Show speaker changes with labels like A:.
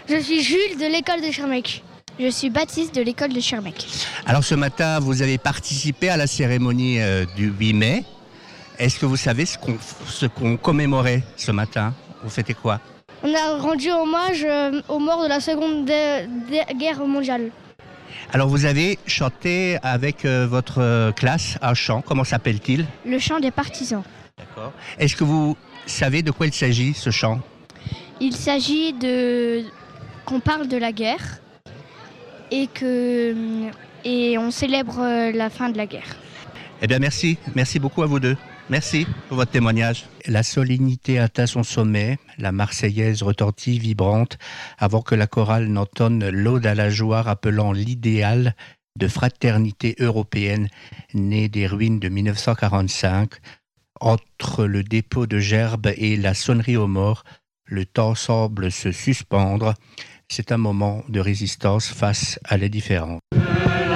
A: Je suis Jules de l'école de Schirmeck. Je suis Baptiste de l'école de Schirmeck.
B: Alors ce matin, vous avez participé à la cérémonie du 8 mai. Est-ce que vous savez ce qu'on commémorait ce matin? Vous fêtez quoi?
A: On a rendu hommage aux morts de la Seconde Guerre mondiale.
B: Alors vous avez chanté avec votre classe un chant, comment s'appelle-t-il?
A: Le chant des partisans.
B: D'accord. Est-ce que vous savez de quoi il s'agit, ce chant?
A: Il s'agit qu'on parle de la guerre et on célèbre la fin de la guerre.
B: Eh bien merci beaucoup à vous deux. Merci pour votre témoignage. La solennité atteint son sommet, la Marseillaise retentit vibrante avant que la chorale n'entonne l'Aude à la joie rappelant l'idéal de fraternité européenne né des ruines de 1945. Entre le dépôt de gerbes et la sonnerie aux morts, le temps semble se suspendre. C'est un moment de résistance face à l'indifférence.